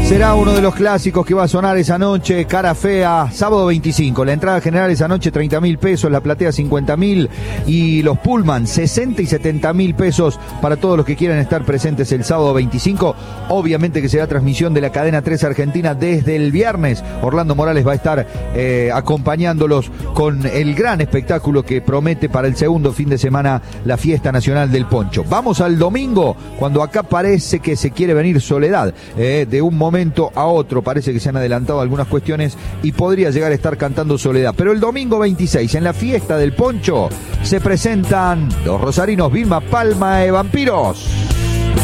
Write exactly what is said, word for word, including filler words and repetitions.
Será uno de los clásicos que va a sonar esa noche, Cara Fea, sábado veinticinco. La entrada general esa noche treinta mil pesos, la platea cincuenta mil y los Pullman sesenta y setenta mil pesos para todos los que quieran estar presentes el sábado veinticinco. Obviamente que será transmisión de la cadena tres Argentina desde el viernes. Orlando Morales va a estar eh, acompañándolos con el gran espectáculo que promete para el segundo fin de semana la Fiesta Nacional del Poncho. Vamos al domingo, cuando acá parece que se quiere venir Soledad, eh, de un momento a otro parece que se han adelantado algunas cuestiones y podría llegar a estar cantando Soledad, pero el domingo veintiséis en la Fiesta del Poncho se presentan los rosarinos Vilma Palma de Vampiros.